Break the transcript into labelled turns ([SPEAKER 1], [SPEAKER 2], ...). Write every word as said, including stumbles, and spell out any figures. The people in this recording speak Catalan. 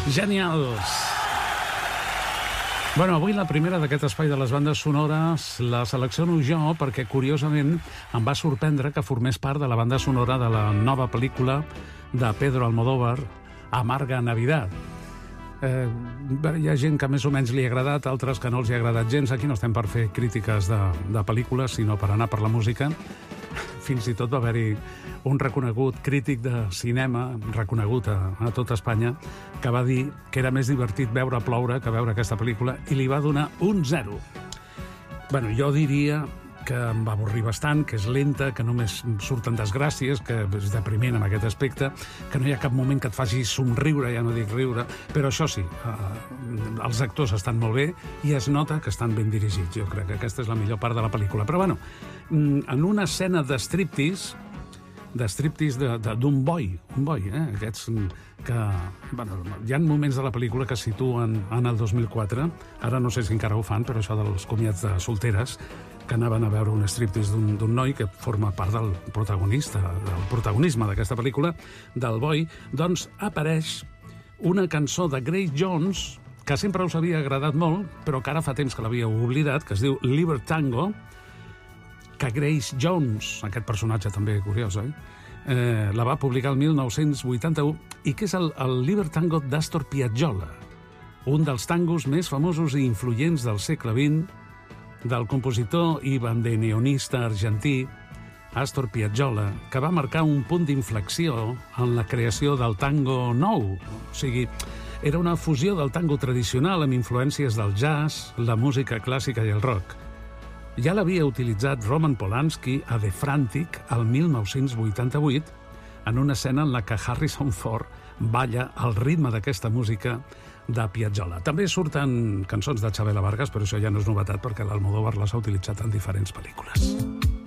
[SPEAKER 1] Genials! Bueno, avui la primera d'aquest espai de les bandes sonores la selecciono jo perquè, curiosament, em va sorprendre que formés part de la banda sonora de la nova pel·lícula de Pedro Almodóvar, Amarga Navidad. Eh, hi ha gent que més o menys li ha agradat, altres que no els hi ha agradat gens. Aquí no estem per fer crítiques de, de pel·lícules, sinó per anar per la música. Fins i tot va haver-hi un reconegut crític de cinema, reconegut a, a tot Espanya, que va dir que era més divertit veure ploure que veure aquesta pel·lícula i li va donar un zero. Bueno, jo diria que em va avorrir bastant, que és lenta, que només surten desgràcies, que és depriment en aquest aspecte, que no hi ha cap moment que et faci somriure, ja no dic riure, però això sí, eh, els actors estan molt bé i es nota que estan ben dirigits. Jo crec que aquesta és la millor part de la pel·lícula. Però bueno, en una escena de striptease, de striptease d'un boi, un boi, eh? Aquests que... Bueno, hi ha moments de la pel·lícula que es situen en el dos mil quatre, ara no sé si encara ho fan, però això dels comiats de solteres, que anaven a veure un striptease d'un noi que forma part del protagonista, del protagonisme d'aquesta pel·lícula, del boi, doncs apareix una cançó de Grace Jones, que sempre us havia agradat molt, però que ara fa temps que l'havíeu oblidat, que es diu Libertango, que Grace Jones, aquest personatge també curiós, eh? Eh, la va publicar el mil nou-cents vuitanta-u i que és el, el Libertango d'Astor Piazzolla, un dels tangos més famosos i influents del segle vint, del compositor i bandoneonista argentí Astor Piazzolla, que va marcar un punt d'inflexió en la creació del tango nou. O sigui, era una fusió del tango tradicional amb influències del jazz, la música clàssica i el rock. Ja l'havia utilitzat Roman Polanski a The Frantic el mil nou-cents vuitanta-vuit en una escena en la que Harrison Ford balla al ritme d'aquesta música de Piazzolla. També surten cançons de Chabela Vargas, però això ja no és novetat perquè l'Almodóvar les ha utilitzat en diferents pel·lícules.